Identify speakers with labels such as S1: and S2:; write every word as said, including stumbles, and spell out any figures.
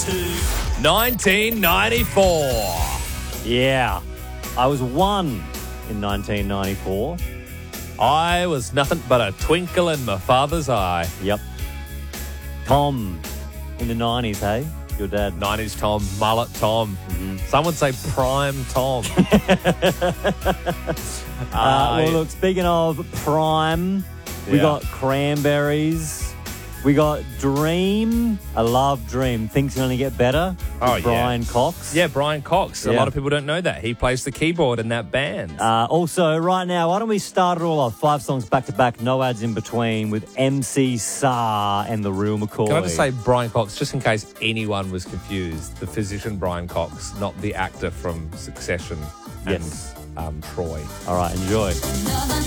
S1: to nineteen ninety-four.
S2: Yeah. I was one in nineteen ninety-four.
S1: I was nothing but a twinkle in my father's eye.
S2: Yep. Tom in the nineties, hey? Your dad.
S1: nineties Tom, mullet Tom.
S2: Mm-hmm.
S1: Some would say prime Tom.
S2: Uh, well, look, speaking of prime, we
S1: Yeah.
S2: got Cranberries. We got Dream. I love Dream. Things can only get better.
S1: Oh,
S2: with
S1: yeah.
S2: Brian Cox.
S1: Yeah, Brian Cox. A
S2: Yeah.
S1: lot of people don't know that. He plays the keyboard in that band.
S2: Uh, also, right now, why don't we start it all off? Five songs back to back, no ads in between, with M C Saar and The Real McCoy.
S1: Can I just say Brian Cox, just in case anyone was confused, the physician Brian Cox, not the actor from Succession and
S2: Yes.
S1: um, Troy.
S2: All right, enjoy.
S3: Another